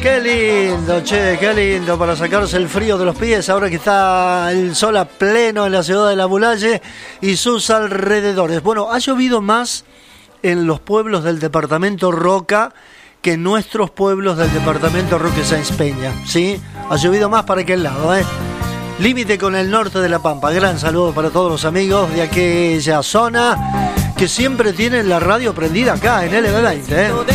Qué lindo, che, qué lindo para sacarse el frío de los pies ahora que está el sol a pleno en la ciudad de La Bulaye y sus alrededores. Bueno, ha llovido más en los pueblos del departamento Roca que en nuestros pueblos del departamento Roque Sáenz Peña, ¿sí? Ha llovido más para aquel lado, ¿eh? Límite con el norte de La Pampa. Gran saludo para todos los amigos de aquella zona que siempre tienen la radio prendida acá en LB20, ¿eh?